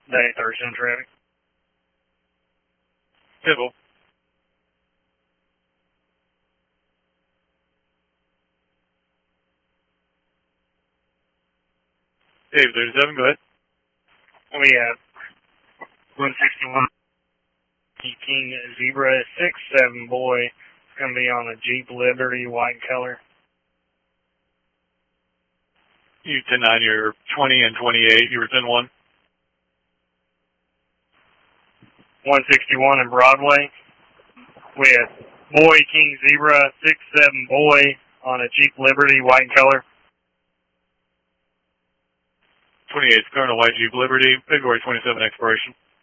Day Thursday in traffic. Civil. Dave 37, go ahead. We have 161 King Zebra 67 boy. It's going to be on a Jeep Liberty white color. You 10-9, you're 20 and 28, you were 10-1. 161 in Broadway. We have boy King Zebra 67 boy on a Jeep Liberty white color. 28, current white Jeep Liberty, February 27 expiration.